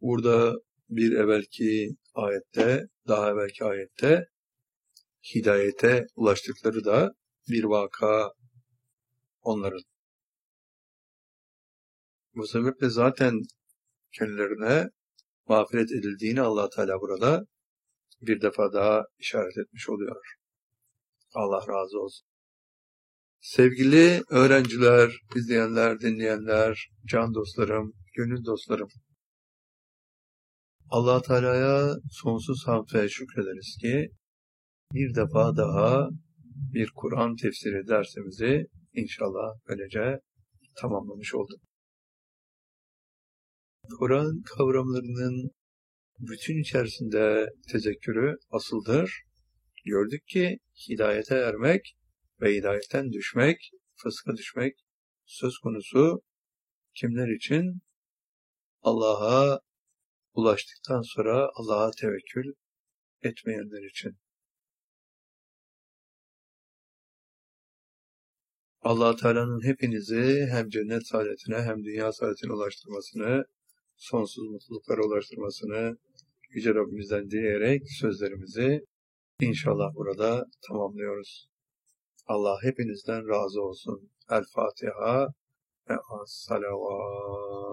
Burada daha evvelki ayette hidayete ulaştıkları da bir vaka onların. Bu sebeple zaten kendilerine mağfiret edildiğini Allah Teala burada bir defa daha işaret etmiş oluyor. Allah razı olsun. Sevgili öğrenciler, izleyenler, dinleyenler, can dostlarım, gönül dostlarım. Allah Teala'ya sonsuz hamd ve şükrederiz ki bir defa daha bir Kur'an tefsiri dersimizi inşallah böylece tamamlamış olduk. Kur'an kavramlarının bütün içerisinde tezekkürü asıldır. Gördük ki hidayete ermek ve hidayetten düşmek, fıska düşmek söz konusu kimler için? Allah'a ulaştıktan sonra Allah'a tevekkül etmeyenler için. Allah Teala'nın hepinizi hem cennet saadetine hem dünya saadetine ulaştırmasını, sonsuz mutluluklara ulaştırmasını Yüce Rabbimizden dileyerek sözlerimizi inşallah burada tamamlıyoruz. Allah hepinizden razı olsun. El Fatiha ve as-salavat.